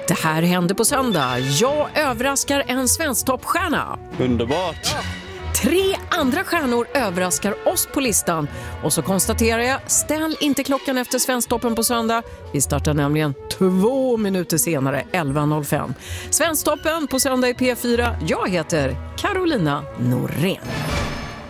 Det här händer på söndag. Jag överraskar en svensktoppstjärna. Underbart! 3 andra stjärnor överraskar oss på listan. Och så konstaterar jag, ställ inte klockan efter Svensktoppen på söndag. Vi startar nämligen 2 minuter senare, 11.05. Svensktoppen på söndag i P4. Jag heter Carolina Norén.